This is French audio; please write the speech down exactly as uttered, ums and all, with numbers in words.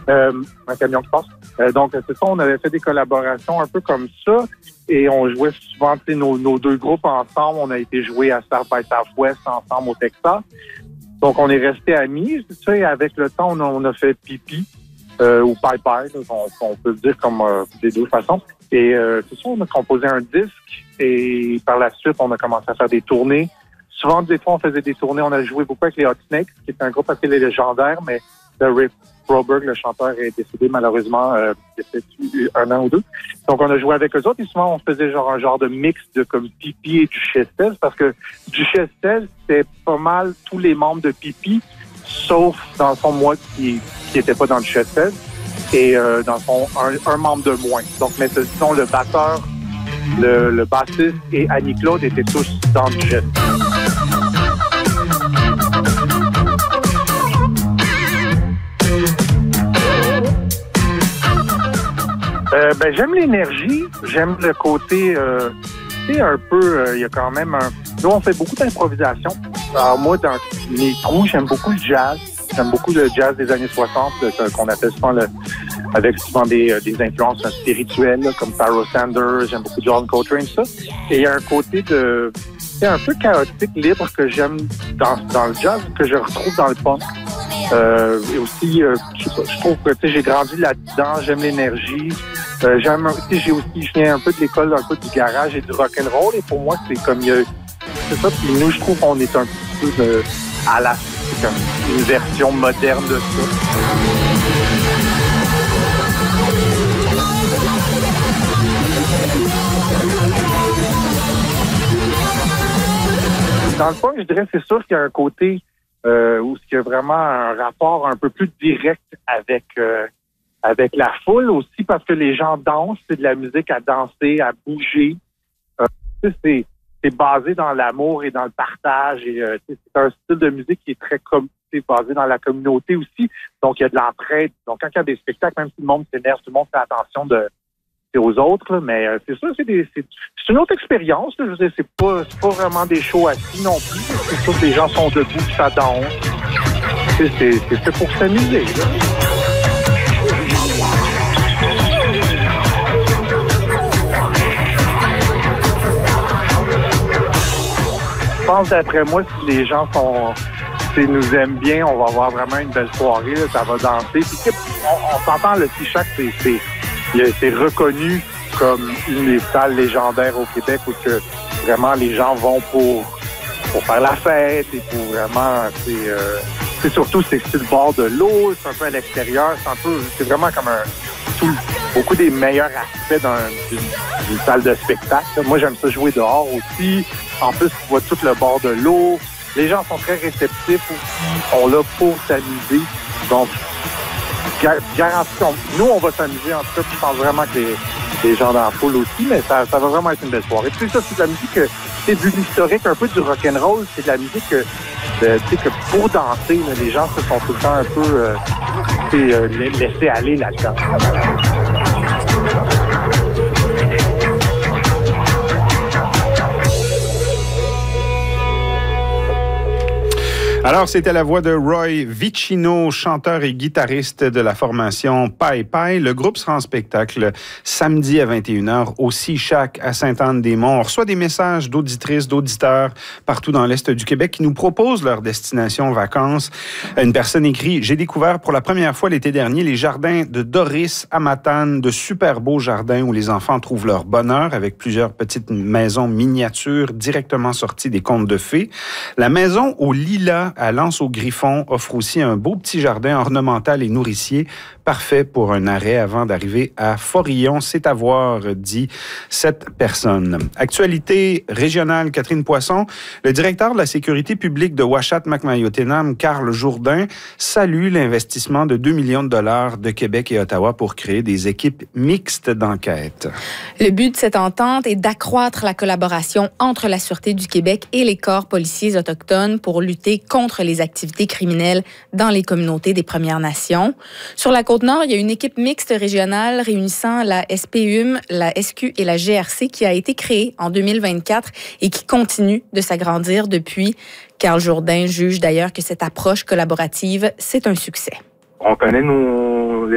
Euh, un camion qui passe. Euh, donc, c'est ça, on avait fait des collaborations un peu comme ça. Et on jouait souvent, tu sais, nos, nos deux groupes ensemble. On a été joués à South by Southwest ensemble au Texas. Donc, on est restés amis. Tu sais, avec le temps, on a, on a fait pipi euh, ou Pai Pai, on, on peut le dire comme euh, des deux façons. Et euh, c'est ça, on a composé un disque. Et par la suite, on a commencé à faire des tournées. Souvent, des fois, on faisait des tournées. On a joué beaucoup avec les Hot Snakes, qui est un groupe assez légendaire, mais le Rick Broberg, le chanteur, est décédé malheureusement euh, il y a un an ou deux. Donc, on a joué avec eux autres et souvent, on faisait genre un genre de mix de comme Pipi et Duchesse Thèse parce que Duchesse Thèse, c'était pas mal tous les membres de Pipi, sauf, dans le fond, moi qui qui était pas dans Duchesse Thèse et euh, dans le fond, un, un membre de moins. Donc, mais sinon, le batteur, le, le bassiste et Annie-Claude étaient tous dans Duchesse Thèse. Euh, ben j'aime l'énergie, j'aime le côté, euh, tu sais, un peu, il euh, y a quand même un... Nous, on fait beaucoup d'improvisation. Alors moi, dans mes trous, j'aime beaucoup le jazz. J'aime beaucoup le jazz des années soixante, le, qu'on appelle souvent le... avec souvent des, des influences spirituelles, là, comme Pharoah Sanders, j'aime beaucoup John Coltrane, ça. Et il y a un côté de... c'est un peu chaotique, libre, que j'aime dans, dans le jazz, que je retrouve dans le punk. Euh, et aussi, euh, je sais pas, je trouve que j'ai grandi là-dedans, j'aime l'énergie. Euh, j'aime, j'ai aussi, je viens un peu de l'école, un peu du garage et du rock'n'roll. Et pour moi, c'est comme, il y a, c'est ça. Puis nous, je trouve qu'on est un petit peu de, à la, c'est comme une version moderne de ça. Dans le fond, je dirais, c'est sûr qu'il y a un côté euh, où il y a vraiment un rapport un peu plus direct avec euh, avec la foule aussi, parce que les gens dansent, c'est de la musique à danser, à bouger. Euh, c'est, c'est basé dans l'amour et dans le partage. Et euh, c'est un style de musique qui est très com- c'est basé dans la communauté aussi. Donc, il y a de l'entraide. Donc, quand il y a des spectacles, même si le monde s'énerve, tout le monde fait attention de aux autres, là, mais euh, c'est sûr, c'est, des, c'est, c'est une autre expérience. Là, je veux dire, c'est pas, c'est pas vraiment des shows assis non plus. C'est sûr que les gens sont debout, puis ça danse. C'est, c'est, c'est fait pour s'amuser. Là. Je pense, d'après moi, si les gens sont, si nous aiment bien, on va avoir vraiment une belle soirée. Là, ça va danser. Puis, on, on s'entend, le T-Shack, c'est, c'est il a été reconnu comme une des salles légendaires au Québec où que vraiment les gens vont pour pour faire la fête et pour vraiment c'est euh, c'est surtout c'est sur le bord de l'eau, c'est un peu à l'extérieur, c'est un peu c'est vraiment comme un tout, beaucoup des meilleurs aspects d'un, d'une, d'une salle de spectacle. Moi j'aime ça jouer dehors aussi. En plus tu vois tout le bord de l'eau. Les gens sont très réceptifs aussi, sont là pour s'amuser. Donc garantie, nous, on va s'amuser en tout cas, puis je pense vraiment que les, les gens dans la foule aussi, mais ça, ça va vraiment être une belle soirée. Puis ça, c'est de la musique, c'est du historique, un peu du rock'n'roll, c'est de la musique que, euh, tu sais, que pour danser, là, les gens se sont tout le temps un peu euh, euh, laissés aller là-dedans. Alors, c'était la voix de Roy Vicino, chanteur et guitariste de la formation Pai Pai. Le groupe sera en spectacle samedi à vingt et une heures au T-Shack à Sainte-Anne-des-Monts. On reçoit des messages d'auditrices, d'auditeurs partout dans l'Est du Québec qui nous proposent leur destination vacances. Une personne écrit « J'ai découvert pour la première fois l'été dernier les jardins de Doris à Matane, de super beaux jardins où les enfants trouvent leur bonheur avec plusieurs petites maisons miniatures directement sorties des contes de fées. La maison au lilas à L'Anse-au-Griffon offre aussi un beau petit jardin ornemental et nourricier, parfait pour un arrêt avant d'arriver à Forillon. C'est à voir, dit cette personne. Actualité régionale, Catherine Poisson. Le directeur de la sécurité publique de Ouachate-Macmayotenam, Carl Jourdain, salue l'investissement de deux millions de dollars de Québec et Ottawa pour créer des équipes mixtes d'enquête. Le but de cette entente est d'accroître la collaboration entre la Sûreté du Québec et les corps policiers autochtones pour lutter contre contre les activités criminelles dans les communautés des Premières Nations. Sur la Côte-Nord, il y a une équipe mixte régionale réunissant la S P U M, la S Q et la G R C qui a été créée en deux mille vingt-quatre et qui continue de s'agrandir depuis. Carl Jourdain juge d'ailleurs que cette approche collaborative, c'est un succès. On connaît nos,